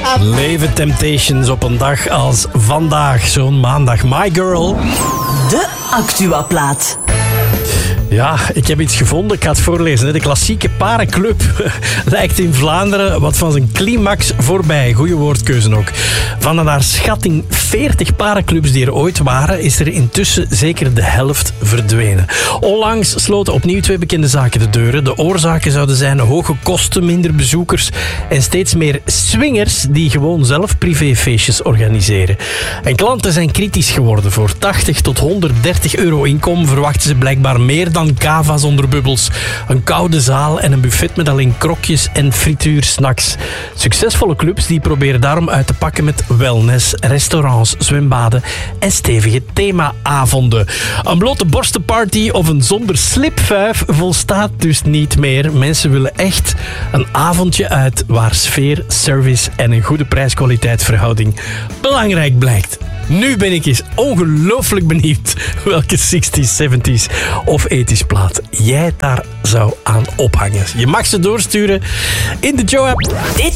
Leven Temptations op een dag als vandaag, zo'n maandag. My Girl. De Actua-plaat. Ja, ik heb iets gevonden. Ik ga het voorlezen. De klassieke parenclub lijkt in Vlaanderen wat van zijn climax voorbij. Goeie woordkeuze ook. Van de naar schatting 40 parenclubs die er ooit waren, is er intussen zeker de helft verdwenen. Onlangs sloten opnieuw 2 bekende zaken de deuren. De oorzaken zouden zijn hoge kosten, minder bezoekers en steeds meer swingers die gewoon zelf privéfeestjes organiseren. En klanten zijn kritisch geworden. Voor 80 tot 130 euro inkomen verwachten ze blijkbaar meer dan cava zonder bubbels, een koude zaal en een buffet met alleen krokjes en frituursnacks. Succesvolle clubs die proberen daarom uit te pakken met wellness, restaurants, zwembaden en stevige themaavonden. Een blote borstenparty of een zonder slipvuif volstaat dus niet meer. Mensen willen echt een avondje uit waar sfeer, service en een goede prijs-kwaliteit verhouding belangrijk blijkt. Nu ben ik eens ongelooflijk benieuwd welke 60s, 70s of 80s plaat jij daar zou aan ophangen. Je mag ze doorsturen in de Joe-app. Dit